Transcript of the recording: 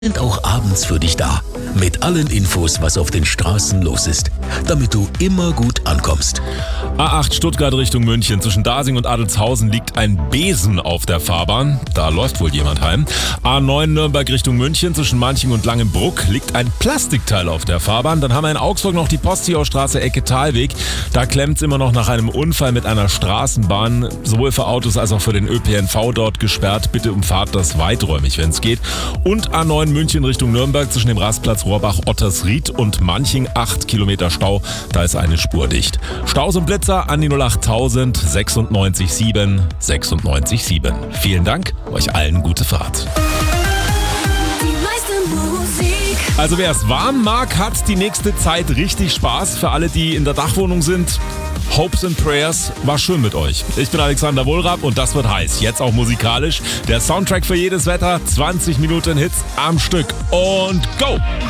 sind auch abends für dich da. Mit allen Infos, was auf den Straßen los ist, damit du immer gut ankommst. A8 Stuttgart Richtung München. Zwischen Dasing und Adelzhausen liegt ein Besen auf der Fahrbahn. Da läuft wohl jemand heim. A9 Nürnberg Richtung München. Zwischen Manching und Langenbruck liegt ein Plastikteil auf der Fahrbahn. Dann haben wir in Augsburg noch die Postiostraße Ecke Thalweg. Da klemmt's immer noch nach einem Unfall mit einer Straßenbahn. Sowohl für Autos als auch für den ÖPNV dort gesperrt. Bitte umfahrt das weiträumig, wenn es geht. Und A9 München Richtung Nürnberg zwischen dem Rastplatz Rohrbach-Ottersried und Manching 8 Kilometer Stau. Da ist eine Spur dicht. Staus und Blitzer an die 08000 96 7 96 7. Vielen Dank, euch allen gute Fahrt. Also wer es warm mag, hat die nächste Zeit richtig Spaß. Für alle, die in der Dachwohnung sind, Hopes and Prayers, war schön mit euch. Ich bin Alexander Wohlrab und das wird heiß. Jetzt auch musikalisch. Der Soundtrack für jedes Wetter, 20 Minuten Hits am Stück und go!